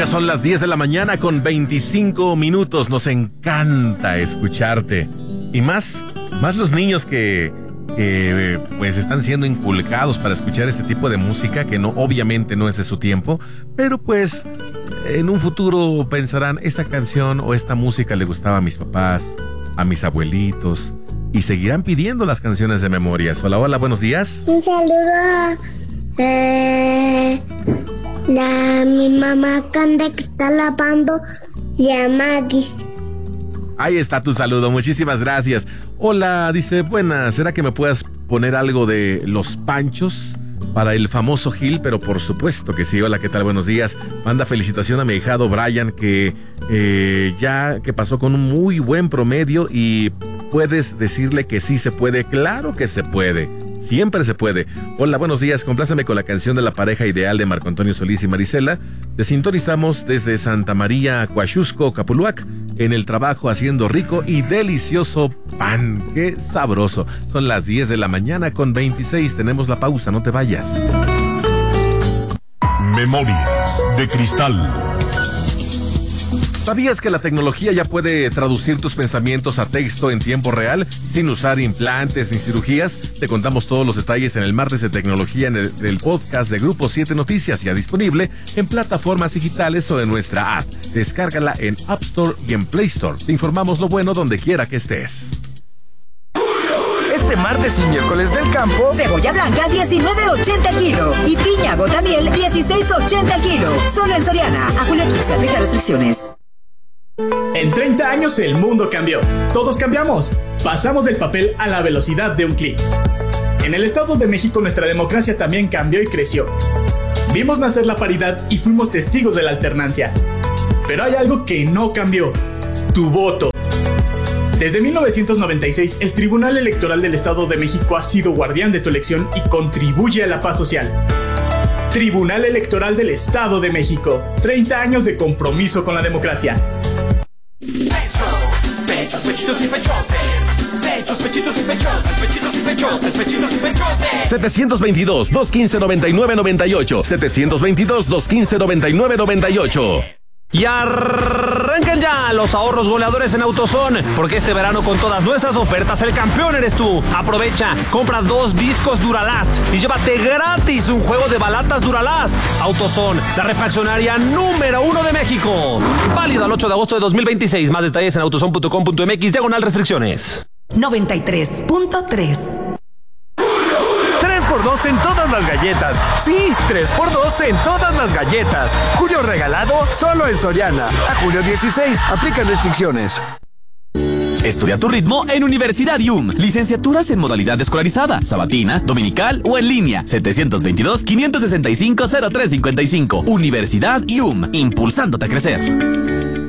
Ya son las 10 de la mañana con 25 minutos. Nos encanta escucharte. Y más los niños que pues están siendo inculcados para escuchar este tipo de música que obviamente no es de su tiempo, pero pues en un futuro pensarán, esta canción o esta música le gustaba a mis papás, a mis abuelitos, y seguirán pidiendo las canciones de memorias. Hola, hola, buenos días. Un saludo a mi mamá Canda, que está lavando, y a Magis. Ahí está tu saludo, muchísimas gracias. Hola, dice, buenas, ¿será que me puedas poner algo de Los Panchos para el famoso Gil? Pero por supuesto que sí. Hola, ¿qué tal? Buenos días. Manda felicitación a mi ahijado Brian, que pasó con un muy buen promedio, y puedes decirle que sí se puede. Claro que se puede. Siempre se puede. Hola, buenos días. Compláceme con la canción de La Pareja Ideal de Marco Antonio Solís y Marisela. Te sintonizamos desde Santa María, Coaxusco, Capuluac, en el trabajo haciendo rico y delicioso pan. ¡Qué sabroso! Son las 10 de la mañana con 26. Tenemos la pausa, no te vayas. Memorias de Cristal. ¿Sabías que la tecnología ya puede traducir tus pensamientos a texto en tiempo real sin usar implantes ni cirugías? Te contamos todos los detalles en el martes de tecnología del podcast de Grupo 7 Noticias, ya disponible en plataformas digitales o en nuestra app. Descárgala en App Store y en Play Store. Te informamos lo bueno donde quiera que estés. Este martes y miércoles del campo, cebolla blanca 19.80 el kilo y piña gotamiel 16.80 el kilo. Solo en Soriana. A junio 15, aplica restricciones. En 30 años el mundo cambió. Todos cambiamos. Pasamos del papel a la velocidad de un clic. En el Estado de México nuestra democracia también cambió y creció. Vimos nacer la paridad y fuimos testigos de la alternancia. Pero hay algo que no cambió: tu voto. Desde 1996, el Tribunal Electoral del Estado de México ha sido guardián de tu elección y contribuye a la paz social. Tribunal Electoral del Estado de México. 30 años de compromiso con la democracia. Pechos, pechitos y pechotes. Pechos, pechitos y pechotes. Pechitos y pechotes. Pechitos y pechotes. 722-215-9998. 722-215-9998. Y arrancan ya los ahorros goleadores en AutoZone, porque este verano con todas nuestras ofertas el campeón eres tú. Aprovecha, compra 2 discos Duralast y llévate gratis un juego de balatas Duralast. AutoZone, la refaccionaria número 1 de México. Válido al 8 de agosto de 2026. Más detalles en autozone.com.mx/restricciones. 93.3. 3x2 en todas las galletas. Sí, 3x2 en todas las galletas. Julio regalado solo en Soriana. A julio 16, aplican restricciones. Estudia tu ritmo en Universidad IUM. Licenciaturas en modalidad escolarizada, sabatina, dominical o en línea. 722-565-0355. Universidad IUM, impulsándote a crecer.